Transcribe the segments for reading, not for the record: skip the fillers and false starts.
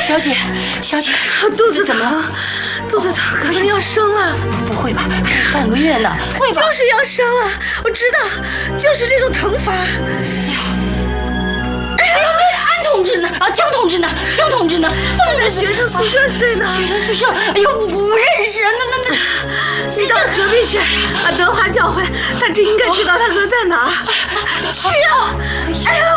小姐， 肚子怎么？肚子疼，可能要生了。 不会吧？还半个月呢，会吧？ 就是要生了，我知道，就是这种疼法。 安同志呢？啊，江同志呢？ 我在学生宿舍睡呢。 学生宿舍？哎呦，我不认识。那， 你到隔壁去，把德华叫回来，他真应该知道他哥在哪儿。去啊！哎呦！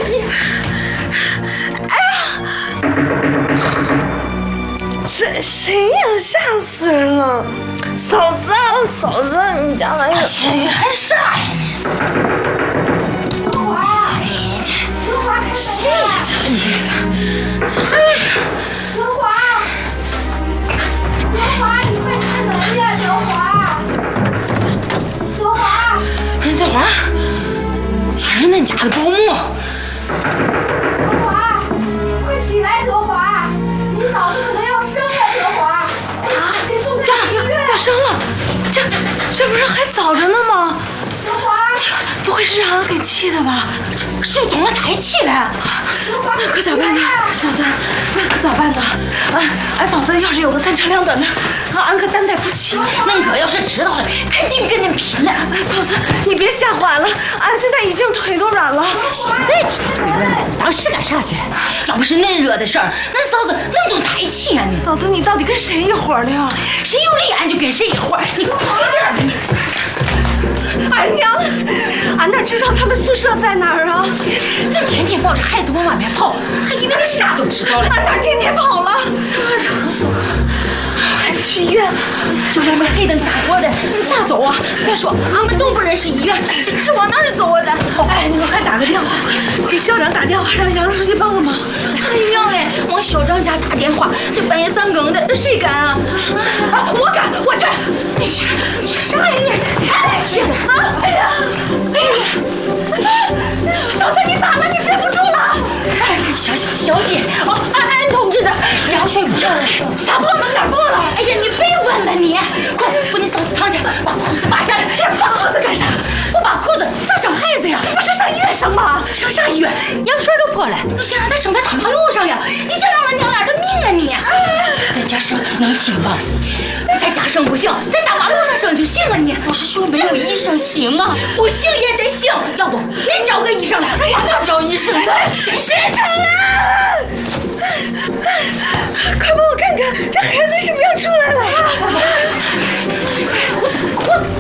谁呀？吓死人了！嫂子，你家来人！ 还啥呀你？德华，谁呀？ 咋回事？ 德华，你快开门呀！德华， 还是恁家的保姆。 德华，快起来！德华，你嫂子可能要生了！德华，得送她去医院。 要生了，这不是还早着呢吗？ 德华， 不会是让俺给气的吧？ 是不是动了胎气了？ 那可咋办呢，嫂子？那可咋办呢？俺嫂子要是有个3长2短的，俺可担待不起。 恁哥要是知道了，肯定跟恁拼了。 嫂子，你别吓坏了，俺现在已经腿都软了。 现在知道腿软了，当时干啥去了？要不是恁惹的事儿，恁嫂子能动胎气啊你？ 嫂子，你到底跟谁一伙儿的呀？ 谁有理俺就跟谁一伙儿，你快点吧你！ 俺娘，俺哪知道他们宿舍在哪儿啊？ 恁天天抱着孩子往外面跑，还以为俺啥都知道了。 俺哪天天跑了？疼死我！还是去医院吧。 这外面黑灯瞎火的，你咋走啊？再说俺们都不认识医院，这往哪儿走啊？咱你们快打个电话，给校长打电话，让杨书记帮个忙。 哎娘嘞，往校长家打电话，这半夜3更的，谁敢啊？ 我敢，我去。 你啥呀你？去啊！ 哎呀！嫂子，你咋了？你憋不住了。 小姐，安同志的羊水破了， 啥破了？哪儿破了？ 哎呀，你别问了你，快扶你嫂子躺下，把裤子扒下来。 扒裤子干啥？ 我把裤子咋生孩子呀？ 不是上医院生吗？ 上啥医院？羊水都破了，你想让他生在大马路上呀？你想让俺娘俩的命啊你？在家生能行吧？在家生不行，在大马路上生就行啊你？我是说没有医生行吗？不行也得行，要不您找个医生来？我哪找医生来？真是疼啊！ 快帮我看看，这孩子是不是要出来了？ 裤子！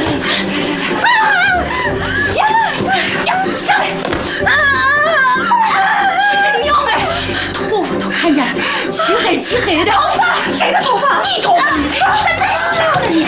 上来！娘嘞，这头发都看见了，漆黑的。头发？谁的头发？你头发！你咋真傻了你？